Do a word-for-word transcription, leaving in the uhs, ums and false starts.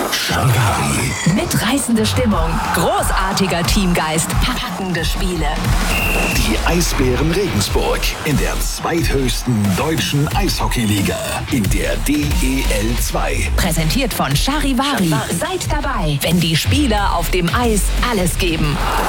Charivari. Mitreißende Stimmung, großartiger Teamgeist, packende Spiele. Die Eisbären Regensburg in der zweithöchsten deutschen Eishockeyliga, in der D E L zwei. Präsentiert von Charivari. Seid dabei, wenn die Spieler auf dem Eis alles geben.